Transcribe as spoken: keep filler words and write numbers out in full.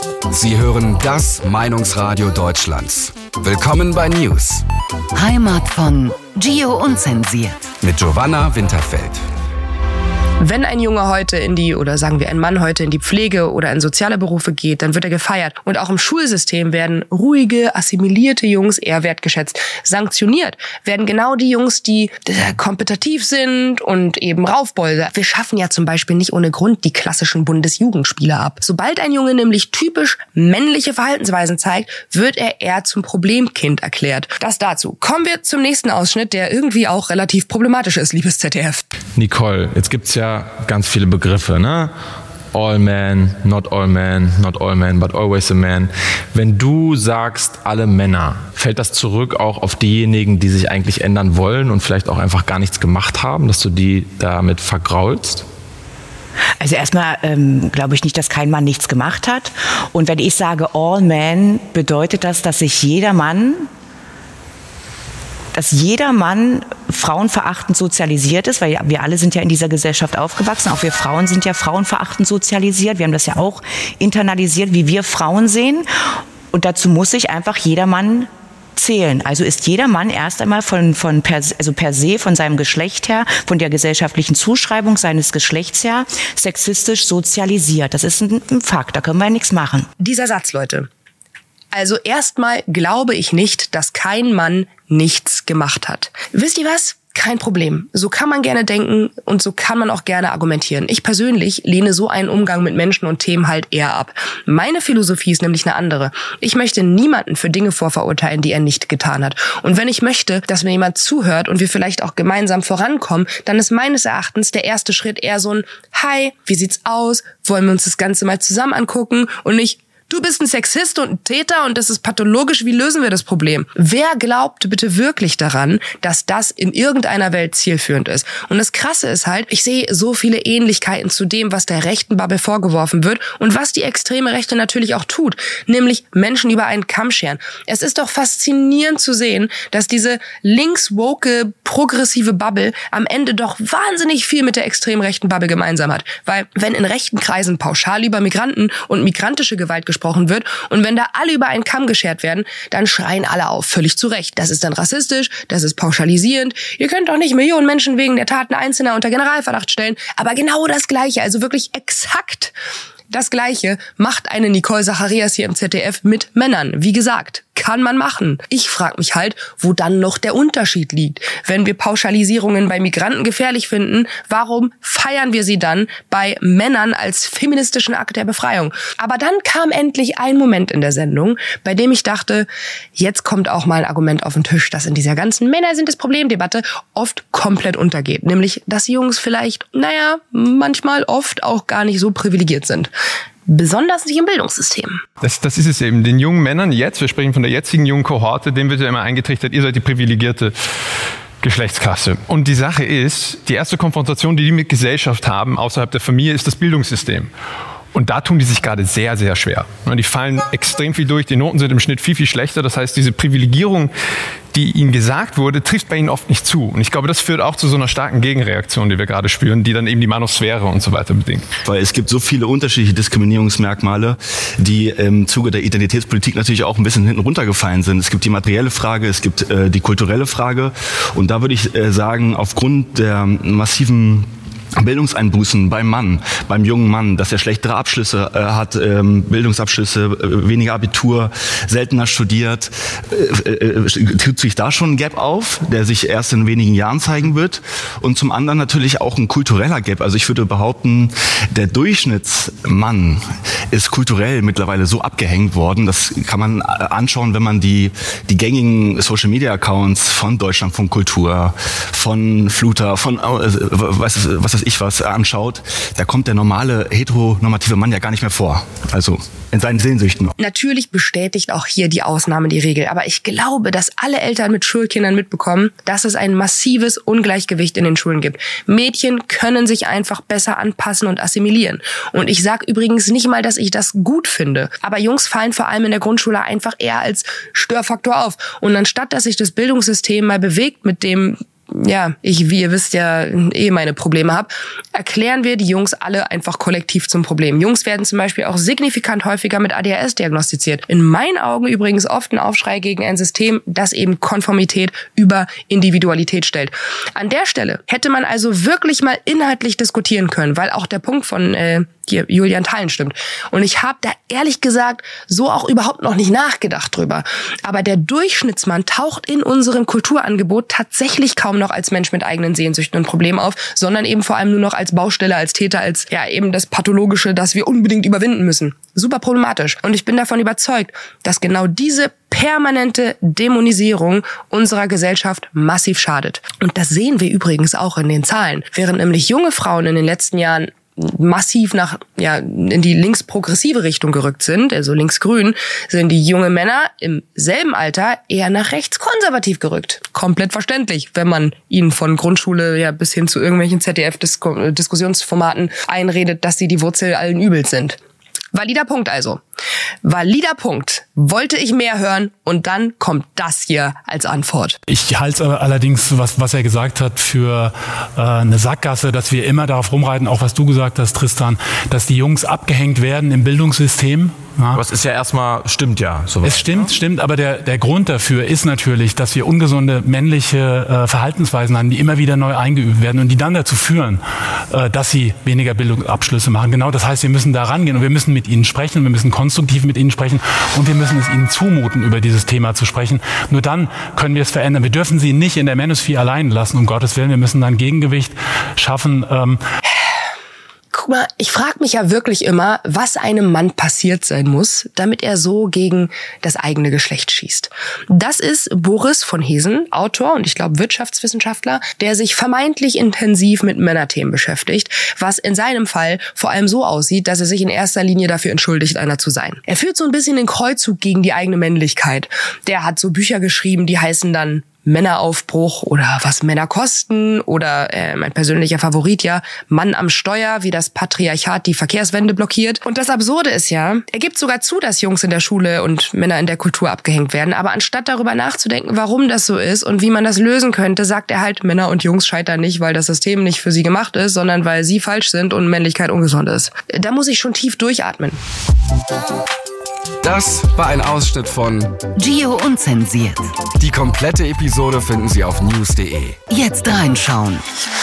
Sie hören das Meinungsradio Deutschlands. Willkommen bei News. Heimat von Gio Unzensiert. Mit Giovanna Winterfeld. Wenn ein Junge heute in die, oder sagen wir ein Mann heute in die Pflege oder in soziale Berufe geht, dann wird er gefeiert. Und auch im Schulsystem werden ruhige, assimilierte Jungs eher wertgeschätzt. Sanktioniert werden genau die Jungs, die kompetitiv sind und eben Raufbolde. Wir schaffen ja zum Beispiel nicht ohne Grund die klassischen Bundesjugendspieler ab. Sobald ein Junge nämlich typisch männliche Verhaltensweisen zeigt, wird er eher zum Problemkind erklärt. Das dazu. Kommen wir zum nächsten Ausschnitt, der irgendwie auch relativ problematisch ist, liebes Z D F. Nicole, jetzt gibt's ja ganz viele Begriffe, ne? All men, not all men, not all men, but always a man. Wenn du sagst, alle Männer, fällt das zurück auch auf diejenigen, die sich eigentlich ändern wollen und vielleicht auch einfach gar nichts gemacht haben, dass du die damit vergraulst? Also erstmal ähm, glaube ich nicht, dass kein Mann nichts gemacht hat. Und wenn ich sage all men, bedeutet das, dass sich jeder Mann dass jeder Mann frauenverachtend sozialisiert ist, weil wir alle sind ja in dieser Gesellschaft aufgewachsen, auch wir Frauen sind ja frauenverachtend sozialisiert, wir haben das ja auch internalisiert, wie wir Frauen sehen, und dazu muss sich einfach jeder Mann zählen. Also ist jeder Mann erst einmal von, von per, also per se von seinem Geschlecht her, von der gesellschaftlichen Zuschreibung seines Geschlechts her, sexistisch sozialisiert. Das ist ein, ein Fakt, da können wir ja nichts machen. Dieser Satz, Leute. Also erstmal glaube ich nicht, dass kein Mann nichts gemacht hat. Wisst ihr was? Kein Problem. So kann man gerne denken und so kann man auch gerne argumentieren. Ich persönlich lehne so einen Umgang mit Menschen und Themen halt eher ab. Meine Philosophie ist nämlich eine andere. Ich möchte niemanden für Dinge vorverurteilen, die er nicht getan hat. Und wenn ich möchte, dass mir jemand zuhört und wir vielleicht auch gemeinsam vorankommen, dann ist meines Erachtens der erste Schritt eher so ein Hi, wie sieht's aus? Wollen wir uns das Ganze mal zusammen angucken? Und nicht du bist ein Sexist und ein Täter und das ist pathologisch, wie lösen wir das Problem? Wer glaubt bitte wirklich daran, dass das in irgendeiner Welt zielführend ist? Und das Krasse ist halt, ich sehe so viele Ähnlichkeiten zu dem, was der rechten Bubble vorgeworfen wird und was die extreme Rechte natürlich auch tut, nämlich Menschen über einen Kamm scheren. Es ist doch faszinierend zu sehen, dass diese links-woke, progressive Bubble am Ende doch wahnsinnig viel mit der extrem rechten Bubble gemeinsam hat. Weil wenn in rechten Kreisen pauschal über Migranten und migrantische Gewalt gesprochen wird und wenn da alle über einen Kamm geschert werden, dann schreien alle auf, völlig zu Recht. Das ist dann rassistisch, das ist pauschalisierend. Ihr könnt doch nicht Millionen Menschen wegen der Taten Einzelner unter Generalverdacht stellen, aber genau das Gleiche, also wirklich exakt das Gleiche macht eine Nicole Zacharias hier im Z D F mit Männern. Wie gesagt, kann man machen. Ich frage mich halt, wo dann noch der Unterschied liegt. Wenn wir Pauschalisierungen bei Migranten gefährlich finden, warum feiern wir sie dann bei Männern als feministischen Akt der Befreiung? Aber dann kam endlich ein Moment in der Sendung, bei dem ich dachte, jetzt kommt auch mal ein Argument auf den Tisch, das in dieser ganzen Männer sind das Problem-Debatte oft komplett untergeht. Nämlich, dass Jungs vielleicht, naja, manchmal oft auch gar nicht so privilegiert sind. Besonders nicht im Bildungssystem. Das, das ist es eben. Den jungen Männern jetzt, wir sprechen von der jetzigen jungen Kohorte, denen wird ja immer eingetrichtert, ihr seid die privilegierte Geschlechtsklasse. Und die Sache ist, die erste Konfrontation, die die mit Gesellschaft haben, außerhalb der Familie, ist das Bildungssystem. Und da tun die sich gerade sehr, sehr schwer. Die fallen extrem viel durch, die Noten sind im Schnitt viel, viel schlechter. Das heißt, diese Privilegierung, die ihnen gesagt wurde, trifft bei ihnen oft nicht zu. Und ich glaube, das führt auch zu so einer starken Gegenreaktion, die wir gerade spüren, die dann eben die Manosphäre und so weiter bedingt. Weil es gibt so viele unterschiedliche Diskriminierungsmerkmale, die im Zuge der Identitätspolitik natürlich auch ein bisschen hinten runtergefallen sind. Es gibt die materielle Frage, es gibt äh, die kulturelle Frage. Und da würde ich äh, sagen, aufgrund der massiven Bildungseinbußen beim Mann, beim jungen Mann, dass er schlechtere Abschlüsse äh, hat, ähm, Bildungsabschlüsse, äh, weniger Abitur, seltener studiert, äh, äh, tut sich da schon ein Gap auf, der sich erst in wenigen Jahren zeigen wird. Und zum anderen natürlich auch ein kultureller Gap. Also ich würde behaupten, der Durchschnittsmann ist kulturell mittlerweile so abgehängt worden. Das kann man anschauen, wenn man die, die gängigen Social-Media-Accounts von Deutschlandfunk Kultur, von Fluter, von äh, was, was weiß ich was anschaut. Da kommt der normale heteronormative Mann ja gar nicht mehr vor. Also in seinen Sehnsüchten. Natürlich bestätigt auch hier die Ausnahme die Regel. Aber ich glaube, dass alle Eltern mit Schulkindern mitbekommen, dass es ein massives Ungleichgewicht in den Schulen gibt. Mädchen können sich einfach besser anpassen und assimilieren. Und ich sage übrigens nicht mal, dass ich das gut finde. Aber Jungs fallen vor allem in der Grundschule einfach eher als Störfaktor auf. Und anstatt, dass sich das Bildungssystem mal bewegt mit dem ja, ich, wie ihr wisst ja, eh meine Probleme habe, erklären wir die Jungs alle einfach kollektiv zum Problem. Jungs werden zum Beispiel auch signifikant häufiger mit A D H S diagnostiziert. In meinen Augen übrigens oft ein Aufschrei gegen ein System, das eben Konformität über Individualität stellt. An der Stelle hätte man also wirklich mal inhaltlich diskutieren können, weil auch der Punkt von äh, hier Julian Thallen stimmt. Und ich habe da ehrlich gesagt so auch überhaupt noch nicht nachgedacht drüber. Aber der Durchschnittsmann taucht in unserem Kulturangebot tatsächlich kaum noch als Mensch mit eigenen Sehnsüchten und Problemen auf, sondern eben vor allem nur noch als Baustelle, als Täter, als ja eben das Pathologische, das wir unbedingt überwinden müssen. Super problematisch. Und ich bin davon überzeugt, dass genau diese permanente Dämonisierung unserer Gesellschaft massiv schadet. Und das sehen wir übrigens auch in den Zahlen. Während nämlich junge Frauen in den letzten Jahren massiv nach ja in die linksprogressive Richtung gerückt sind, also linksgrün, sind die junge Männer im selben Alter eher nach rechtskonservativ gerückt. Komplett verständlich, wenn man ihnen von Grundschule ja bis hin zu irgendwelchen Z D F-Diskussionsformaten einredet, dass sie die Wurzel allen Übels sind. Valider Punkt also. Valider Punkt. Wollte ich mehr hören und dann kommt das hier als Antwort. Ich halte es allerdings, was, was er gesagt hat, für äh, eine Sackgasse, dass wir immer darauf rumreiten, auch was du gesagt hast, Tristan, dass die Jungs abgehängt werden im Bildungssystem. Ja. Aber es ist ja erstmal, stimmt ja. Sowas. Es stimmt, stimmt, aber der, der Grund dafür ist natürlich, dass wir ungesunde männliche äh, Verhaltensweisen haben, die immer wieder neu eingeübt werden und die dann dazu führen, äh, dass sie weniger Bildungsabschlüsse machen. Genau, das heißt, wir müssen da rangehen und wir müssen mit ihnen sprechen, wir müssen konstruktiv mit ihnen sprechen und wir müssen es ihnen zumuten, über dieses Thema zu sprechen. Nur dann können wir es verändern. Wir dürfen sie nicht in der Manosphere allein lassen, um Gottes Willen. Wir müssen dann Gegengewicht schaffen. Ähm Guck mal, ich frage mich ja wirklich immer, was einem Mann passiert sein muss, damit er so gegen das eigene Geschlecht schießt. Das ist Boris von Hesen, Autor und ich glaube Wirtschaftswissenschaftler, der sich vermeintlich intensiv mit Männerthemen beschäftigt, was in seinem Fall vor allem so aussieht, dass er sich in erster Linie dafür entschuldigt, einer zu sein. Er führt so ein bisschen den Kreuzzug gegen die eigene Männlichkeit. Der hat so Bücher geschrieben, die heißen dann Männeraufbruch oder was Männer kosten oder äh, mein persönlicher Favorit ja, Mann am Steuer, wie das Patriarchat die Verkehrswende blockiert. Und das Absurde ist ja, er gibt sogar zu, dass Jungs in der Schule und Männer in der Kultur abgehängt werden, aber anstatt darüber nachzudenken, warum das so ist und wie man das lösen könnte, sagt er halt, Männer und Jungs scheitern nicht, weil das System nicht für sie gemacht ist, sondern weil sie falsch sind und Männlichkeit ungesund ist. Da muss ich schon tief durchatmen. Das war ein Ausschnitt von Gio Unzensiert. Die komplette Episode finden Sie auf news punkt de. Jetzt reinschauen.